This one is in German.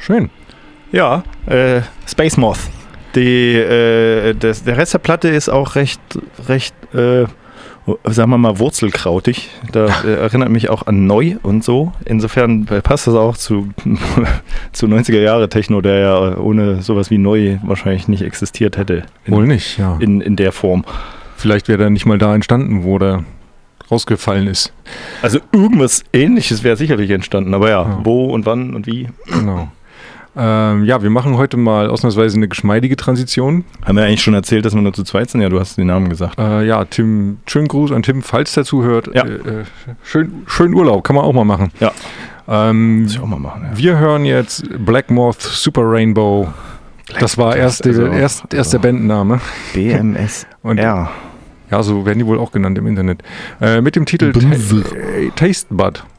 Schön. Ja, Space Moth. Der Rest der Platte ist auch recht, sagen wir mal, wurzelkrautig. Da erinnert mich auch an Neu und so. Insofern passt das auch zu 90er-Jahre-Techno, der ja ohne sowas wie Neu wahrscheinlich nicht existiert hätte. Wohl nicht, ja. In der Form. Vielleicht wäre er nicht mal da entstanden, wo der rausgefallen ist. Also irgendwas Ähnliches wäre sicherlich entstanden, aber ja, wo und wann und wie. Genau. Wir machen heute mal ausnahmsweise eine geschmeidige Transition. Haben wir eigentlich schon erzählt, dass wir nur zu zweit sind? Ja, du hast den Namen gesagt. Tim, schönen Gruß an Tim, falls der zuhört. Ja. Schönen Urlaub, kann man auch mal machen. Ja, muss ich auch mal machen. Ja. Wir hören jetzt Black Moth Super Rainbow. Das war erst der Bandname. BMSR. Und ja, so werden die wohl auch genannt im Internet. Mit dem Titel Taste Bud.